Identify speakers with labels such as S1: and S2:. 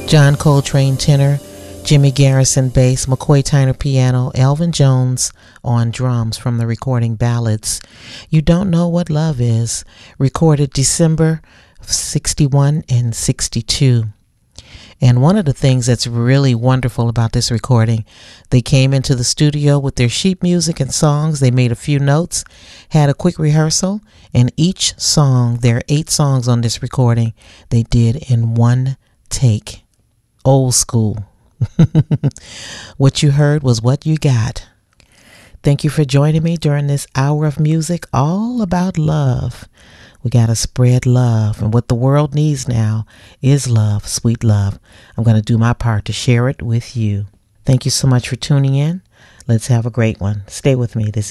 S1: John Coltrane tenor, Jimmy Garrison bass, McCoy Tyner piano, Elvin Jones on drums from the recording Ballads. You Don't Know What Love Is, recorded December 61 and 62. And one of the things that's really wonderful about this recording, they came into the studio with their sheet music and songs. They made a few notes, had a quick rehearsal, and each song, there are 8 songs on this recording, they did in one take. Old school. What you heard was what you got. Thank you for joining me during this hour of music all about love. We got to spread love, and what the world needs now is love, sweet love. I'm going to do my part to share it with you. Thank you so much for tuning in. Let's have a great one. Stay with me. This